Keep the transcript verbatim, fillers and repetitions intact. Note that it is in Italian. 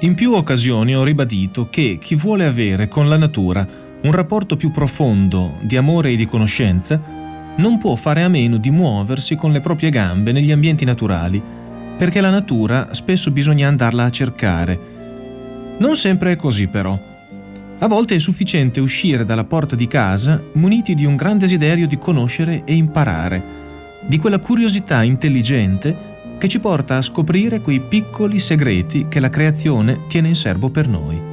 In più occasioni ho ribadito che chi vuole avere con la natura un rapporto più profondo di amore e di conoscenza non può fare a meno di muoversi con le proprie gambe negli ambienti naturali, perché la natura spesso bisogna andarla a cercare. Non sempre è così però. A volte è sufficiente uscire dalla porta di casa muniti di un gran desiderio di conoscere e imparare, di quella curiosità intelligente che ci porta a scoprire quei piccoli segreti che la creazione tiene in serbo per noi.